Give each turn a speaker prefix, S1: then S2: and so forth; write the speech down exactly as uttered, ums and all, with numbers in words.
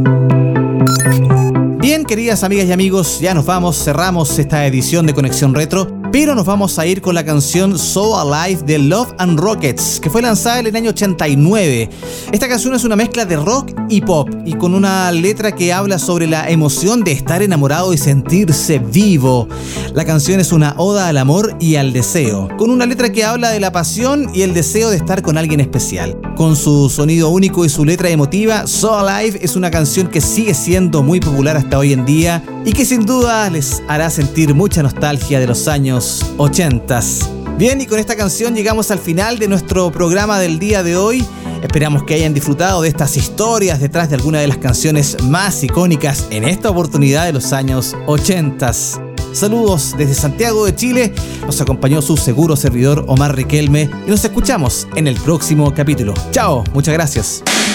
S1: Bien, queridas amigas y amigos, ya nos vamos, cerramos esta edición de Conexión Retro, pero nos vamos a ir con la canción So Alive de Love and Rockets, que fue lanzada en el año ochenta y nueve. Esta canción es una mezcla de rock y pop, y con una letra que habla sobre la emoción de estar enamorado y sentirse vivo. La canción es una oda al amor y al deseo, con una letra que habla de la pasión y el deseo de estar con alguien especial. Con su sonido único y su letra emotiva, So Alive es una canción que sigue siendo muy popular hasta hoy en día y que sin duda les hará sentir mucha nostalgia de los años ochentas. Bien, y con esta canción llegamos al final de nuestro programa del día de hoy. Esperamos que hayan disfrutado de estas historias detrás de alguna de las canciones más icónicas en esta oportunidad de los años ochentas. Saludos desde Santiago de Chile, nos acompañó su seguro servidor Omar Riquelme y nos escuchamos en el próximo capítulo. Chao, muchas gracias.